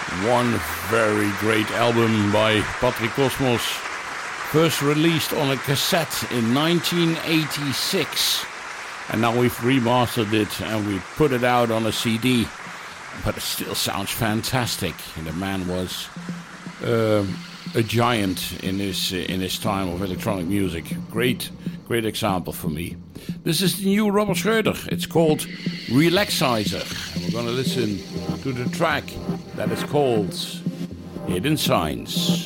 One very great album by Patrick Cosmos, first released on a cassette in 1986, and now we've remastered it and we put it out on a CD, but it still sounds fantastic. And the man was a giant in his time of electronic music. Great example for me. This is the new Robert Schröder. It's called Relaxizer, and we're going to listen to the track that is called Hidden Signs.